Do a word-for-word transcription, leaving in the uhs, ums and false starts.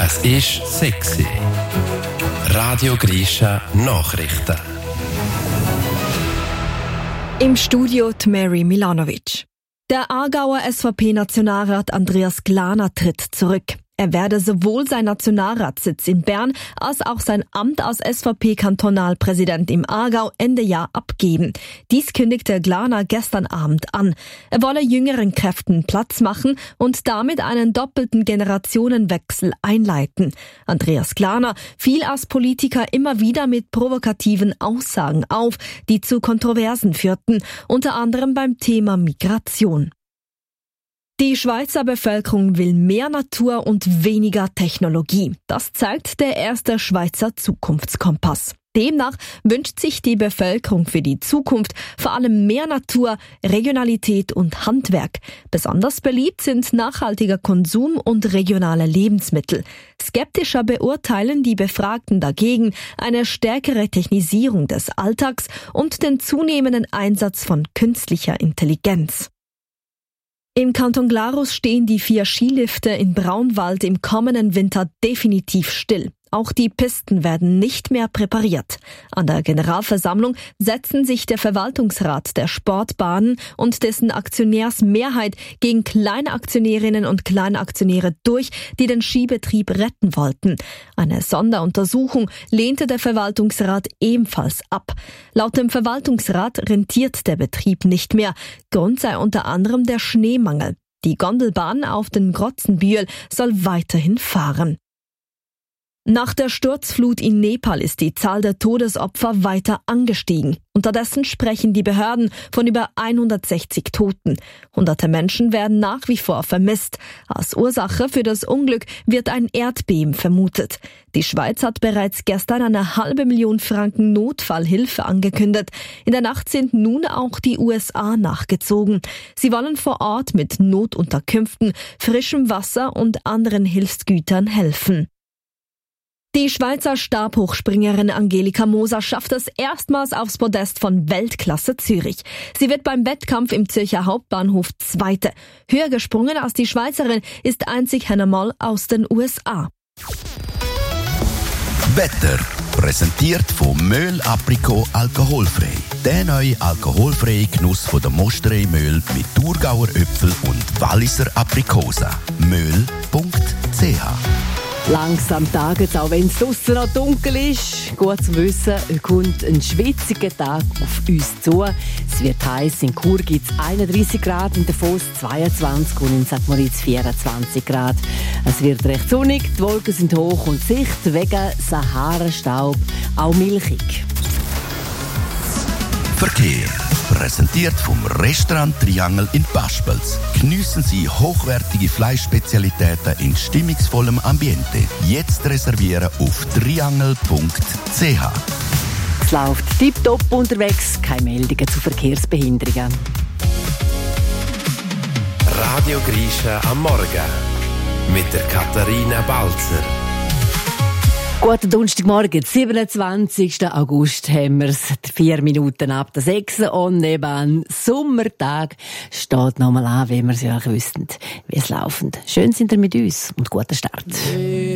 Es ist sexy. Radio Grisha Nachrichten. Im Studio die Mary Milanovic. Der Aargauer S V P-Nationalrat Andreas Glaner tritt zurück. Er werde sowohl sein Nationalratssitz in Bern als auch sein Amt als S V P-Kantonalpräsident im Aargau Ende Jahr abgeben. Dies kündigte Glaner gestern Abend an. Er wolle jüngeren Kräften Platz machen und damit einen doppelten Generationenwechsel einleiten. Andreas Glaner fiel als Politiker immer wieder mit provokativen Aussagen auf, die zu Kontroversen führten, unter anderem beim Thema Migration. Die Schweizer Bevölkerung will mehr Natur und weniger Technologie. Das zeigt der erste Schweizer Zukunftskompass. Demnach wünscht sich die Bevölkerung für die Zukunft vor allem mehr Natur, Regionalität und Handwerk. Besonders beliebt sind nachhaltiger Konsum und regionale Lebensmittel. Skeptischer beurteilen die Befragten dagegen eine stärkere Technisierung des Alltags und den zunehmenden Einsatz von künstlicher Intelligenz. Im Kanton Glarus stehen die vier Skilifte in Braunwald im kommenden Winter definitiv still. Auch die Pisten werden nicht mehr präpariert. An der Generalversammlung setzen sich der Verwaltungsrat der Sportbahnen und dessen Aktionärsmehrheit gegen Kleinaktionärinnen und Kleinaktionäre durch, die den Skibetrieb retten wollten. Eine Sonderuntersuchung lehnte der Verwaltungsrat ebenfalls ab. Laut dem Verwaltungsrat rentiert der Betrieb nicht mehr. Grund sei unter anderem der Schneemangel. Die Gondelbahn auf den Grotzenbühl soll weiterhin fahren. Nach der Sturzflut in Nepal ist die Zahl der Todesopfer weiter angestiegen. Unterdessen sprechen die Behörden von über hundertsechzig Toten. Hunderte Menschen werden nach wie vor vermisst. Als Ursache für das Unglück wird ein Erdbeben vermutet. Die Schweiz hat bereits gestern eine halbe Million Franken Notfallhilfe angekündigt. In der Nacht sind nun auch die U S A nachgezogen. Sie wollen vor Ort mit Notunterkünften, frischem Wasser und anderen Hilfsgütern helfen. Die Schweizer Stabhochspringerin Angelika Moser schafft es erstmals aufs Podest von Weltklasse Zürich. Sie wird beim Wettkampf im Zürcher Hauptbahnhof Zweite. Höher gesprungen als die Schweizerin ist einzig Hannah Moll aus den U S A. Wetter präsentiert von Möhl Aprikot alkoholfrei. Der neue alkoholfreie Genuss von der Mosterei Möhl mit Thurgauer Äpfel und Walliser Aprikosa. möhl punkt c h. Langsam taget, auch wenn es draussen noch dunkel ist. Gut zu wissen, kommt ein schwitziger Tag auf uns zu. Es wird heiß. In Chur gibt es einunddreissig Grad, in Davos zweiundzwanzig und in Sankt Moritz vierundzwanzig Grad. Es wird recht sonnig, die Wolken sind hoch und die Sicht wegen Sahara-Staub auch milchig. Verkehr. Präsentiert vom Restaurant Triangel in Paspels. Geniessen Sie hochwertige Fleischspezialitäten in stimmungsvollem Ambiente. Jetzt reservieren auf triangel punkt c h. Es läuft tipptopp unterwegs, keine Meldungen zu Verkehrsbehinderungen. Radio Grisha am Morgen mit der Katharina Balzer. Guten Donnerstagmorgen, siebenundzwanzigsten August haben wir es, vier Minuten ab der sechs und eben ein Sommertag steht nochmal an, wie wir es ja auch wüssten, wie es läuft. Schön sind ihr mit uns und guten Start.